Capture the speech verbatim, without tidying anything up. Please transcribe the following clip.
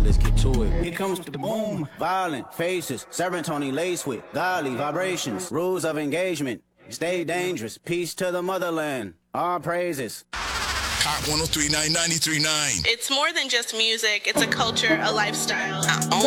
let's get to it. Here comes the boom, violent faces, serotonin laced with godly vibrations, rules of engagement, stay dangerous, peace to the motherland, our praises. Hot one oh three point nine, ninety-three point nine. It's more than just music, it's a culture, a lifestyle. I own